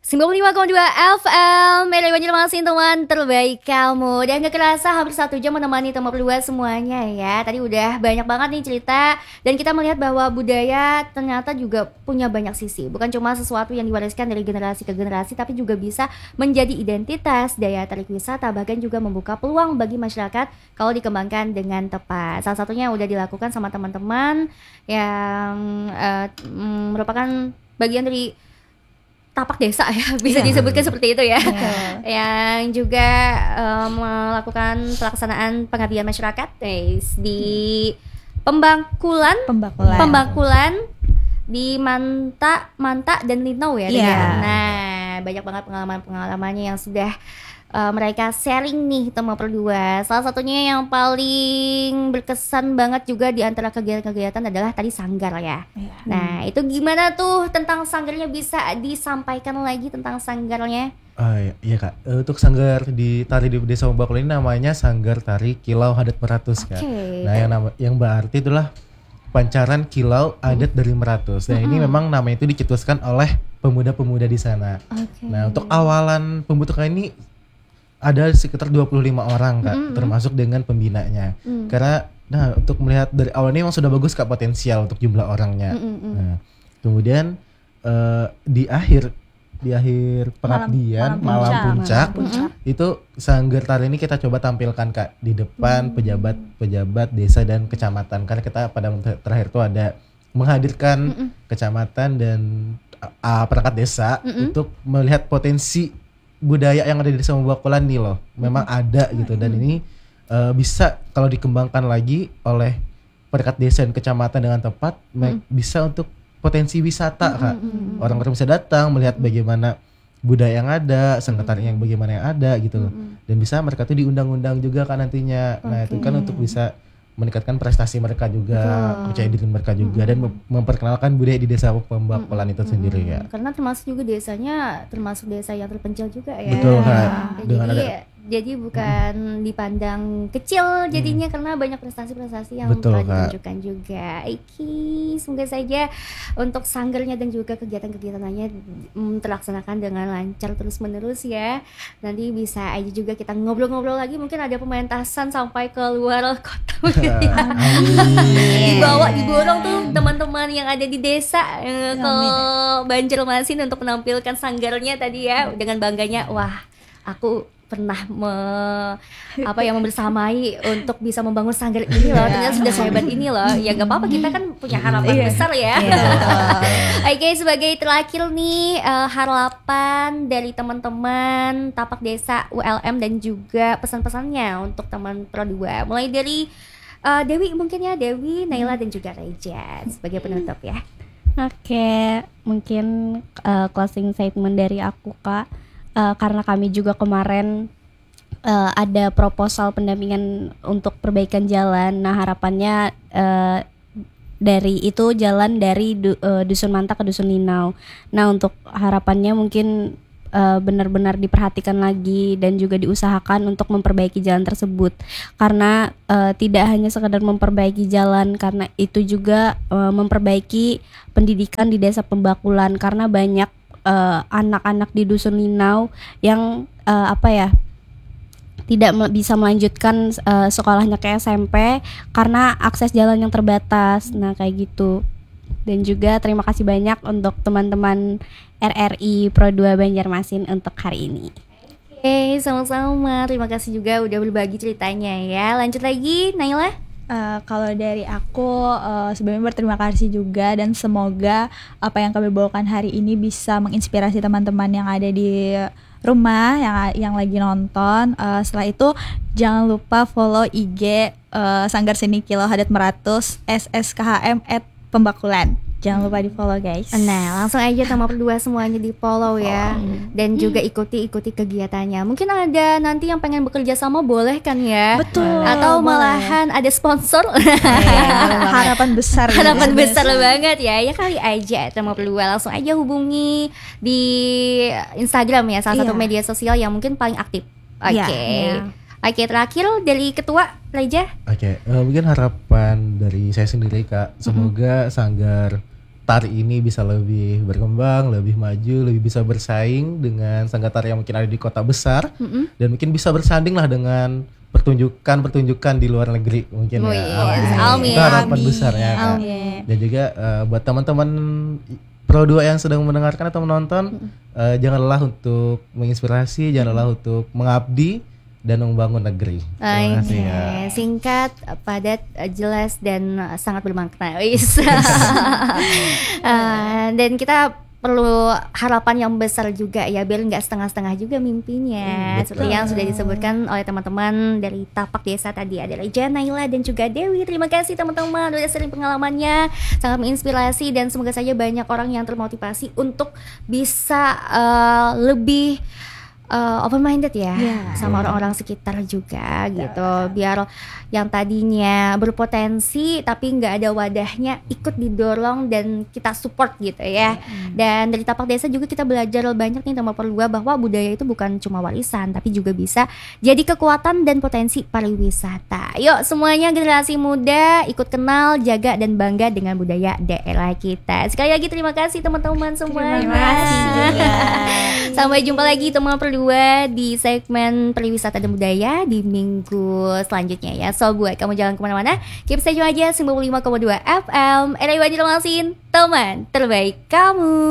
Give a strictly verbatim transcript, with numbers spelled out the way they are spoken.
sembilan puluh lima koma dua F M Meli Banjarmasin, teman terbaik kamu. Dan gak kerasa hampir satu jam menemani teman berdua semuanya ya. Tadi udah banyak banget nih cerita. Dan kita melihat bahwa budaya ternyata juga punya banyak sisi. Bukan cuma sesuatu yang diwariskan dari generasi ke generasi, tapi juga bisa menjadi identitas, daya tarik wisata, bahkan juga membuka peluang bagi masyarakat kalau dikembangkan dengan tepat. Salah satunya yang udah dilakukan sama teman-teman yang uh, merupakan bagian dari tapak desa ya, bisa yeah. disebutkan seperti itu ya, yeah. yang juga um, melakukan pelaksanaan pengabdian masyarakat guys di Pembangkulan, Pembangkulan, Pembangkulan di Manta, Manta dan Linau ya. Yeah. Nah, banyak banget pengalaman-pengalamannya yang sudah Uh, mereka sharing nih teman berdua. Salah satunya yang paling berkesan banget juga di antara kegiatan-kegiatan adalah tadi sanggar ya. Ya. Nah itu gimana tuh tentang sanggarnya, bisa disampaikan lagi tentang sanggarnya? Oh, iya, iya kak, untuk sanggar di tari di Desa Pembangkulan ini namanya Sanggar Tari Kilau Adat Meratus okay. kak. Nah yang nama yang berarti itulah pancaran kilau adat dari Meratus. Nah mm-hmm. ini memang nama itu dicetuskan oleh pemuda-pemuda di sana. Okay. Nah untuk awalan pembentukan ini ada sekitar dua puluh lima orang kak, mm-hmm. termasuk dengan pembinanya. Mm. Karena nah untuk melihat dari awal ini memang sudah bagus kak potensial untuk jumlah orangnya. Mm-hmm. Nah, kemudian uh, di akhir di akhir pengabdian malam, malam puncak, malam puncak mm-hmm. itu sanggar tari ini kita coba tampilkan kak di depan mm-hmm. pejabat-pejabat desa dan kecamatan. Karena kita pada terakhir itu ada menghadirkan mm-hmm. kecamatan dan uh, perangkat desa mm-hmm. untuk melihat potensi budaya yang ada di Desa Pembangkulan nih loh, memang hmm. ada gitu. Dan ini uh, bisa kalau dikembangkan lagi oleh perangkat desa dan kecamatan dengan tepat, hmm. bisa untuk potensi wisata hmm. kak. Orang-orang bisa datang melihat bagaimana budaya yang ada, sanggar tari yang bagaimana yang ada gitu loh. Hmm. Dan bisa mereka tuh diundang-undang juga kan nantinya. Okay. Nah itu kan untuk bisa meningkatkan prestasi mereka juga, betul. Percaya diri mereka juga, mm-hmm. dan mem- memperkenalkan budaya di Desa Pembangkulan mm-hmm. itu sendiri ya. Karena termasuk juga desanya termasuk desa yang terpencil juga ya. Betul kan. Jadi ada, jadi bukan mm-hmm. dipandang kecil jadinya mm. karena banyak prestasi-prestasi yang telah ditunjukkan juga. Iki, semoga saja untuk sanggarnya dan juga kegiatan-kegiatan lainnya mm, terlaksanakan dengan lancar terus-menerus ya. Nanti bisa aja juga kita ngobrol-ngobrol lagi, mungkin ada pementasan sampai ke luar kota. Dibawa, diborong tuh teman-teman yang ada di desa eh, ke Banjarmasin untuk menampilkan sanggarnya tadi ya, dengan bangganya, wah aku pernah me, apa ya membersamai untuk bisa membangun sanggar ini loh, ternyata sudah sehebat ini loh. Ya gak apa-apa, kita kan punya harapan yeah. besar ya. Yeah. Oke, okay, sebagai terakhir nih uh, harapan dari teman-teman Tapak Desa U L M dan juga pesan-pesannya untuk teman Pro dua. Mulai dari uh, Dewi mungkin ya, Dewi, Naila dan juga Reja sebagai penutup ya. Oke, okay, mungkin uh, closing statement dari aku kak. Uh, karena kami juga kemarin uh, ada proposal pendampingan untuk perbaikan jalan. Nah harapannya uh, dari itu jalan dari du, uh, Dusun Manta ke Dusun Linau. Nah untuk harapannya mungkin uh, benar-benar diperhatikan lagi dan juga diusahakan untuk memperbaiki jalan tersebut. Karena uh, tidak hanya sekedar memperbaiki jalan, karena itu juga uh, memperbaiki pendidikan di Desa Pembangkulan. Karena banyak Uh, anak-anak di Dusun Linau yang uh, apa ya tidak me- bisa melanjutkan uh, sekolahnya ke S M P karena akses jalan yang terbatas. Nah kayak gitu. Dan juga terima kasih banyak untuk teman-teman R R I Pro dua Banjarmasin untuk hari ini. Oke, okay, sama-sama. Terima kasih juga udah berbagi ceritanya ya. Lanjut lagi, Naila. Uh, kalau dari aku uh, sebelumnya berterima kasih juga, dan semoga apa yang kami bawakan hari ini bisa menginspirasi teman-teman yang ada di rumah yang yang lagi nonton. Uh, setelah itu jangan lupa follow I G uh, Sanggar Seni Kilau Adat Meratus S S K H M at Pembangkulan. Jangan lupa di follow guys. Nah langsung aja sama berdua semuanya di follow ya. Oh. Dan juga ikuti-ikuti kegiatannya. Mungkin ada nanti yang pengen bekerja sama, boleh kan ya. Betul. Atau malahan boleh. Ada sponsor. Harapan besar. Harapan besar banget ya. Ya kali aja sama berdua langsung aja hubungi di Instagram ya, salah satu iya. media sosial yang mungkin paling aktif. Oke okay. iya, iya. Oke, terakhir dari Ketua Reja. Oke, uh, mungkin harapan dari saya sendiri kak, semoga mm-hmm. sanggar tari ini bisa lebih berkembang, lebih maju, lebih bisa bersaing dengan sanggar tari yang mungkin ada di kota besar, Mm-mm. dan mungkin bisa bersanding lah dengan pertunjukan-pertunjukan di luar negeri mungkin Oh, ya. yes. Amin. Itu harapan Amin. besarnya Kak. Amin. Dan juga eh, buat teman-teman Pro dua yang sedang mendengarkan atau menonton, eh, jangan lelah untuk menginspirasi, jangan lelah untuk mengabdi dan membangun negeri. Terima kasih Oke, ya. singkat, padat, jelas dan sangat bermakna. Wis. Eh, dan kita perlu harapan yang besar juga ya, biar nggak setengah-setengah juga mimpinya. Hmm, Seperti betul. yang sudah disebutkan oleh teman-teman dari Tapak Desa tadi, ada Reja, Naila dan juga Dewi. Terima kasih teman-teman udah sering pengalamannya, sangat menginspirasi, dan semoga saja banyak orang yang termotivasi untuk bisa eh, lebih uh, open minded ya, Ya. sama orang-orang sekitar juga gitu, biar yang tadinya berpotensi tapi nggak ada wadahnya ikut didorong dan kita support gitu ya. Dan dari Tapak Desa juga kita belajar banyak nih teman Perlua, bahwa budaya itu bukan cuma warisan tapi juga bisa jadi kekuatan dan potensi pariwisata. Yuk semuanya generasi muda ikut kenal, jaga dan bangga dengan budaya daerah kita. Sekali lagi terima kasih teman-teman semuanya. Terima kasih juga. Sampai jumpa lagi teman Perlua di segmen pariwisata dan budaya di minggu selanjutnya ya. So buat kamu jangan kemana-mana, keep stay tune aja sembilan puluh lima koma dua F M. Era Iwan Dilmasin, teman terbaik kamu.